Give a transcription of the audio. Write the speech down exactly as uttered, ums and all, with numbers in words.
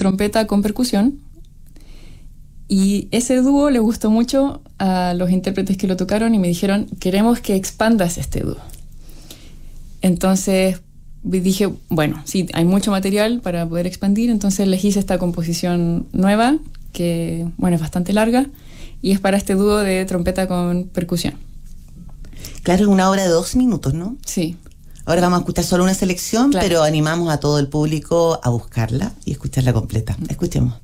trompeta con percusión. Y ese dúo le gustó mucho a los intérpretes que lo tocaron y me dijeron, queremos que expandas este dúo. Entonces dije, bueno, sí, hay mucho material para poder expandir, entonces les hice esta composición nueva, que, bueno, es bastante larga, y es para este dúo de trompeta con percusión. Claro, es una obra de dos minutos, ¿no? Sí. Ahora vamos a escuchar solo una selección, Claro. pero animamos a todo el público a buscarla y escucharla completa. Escuchemos.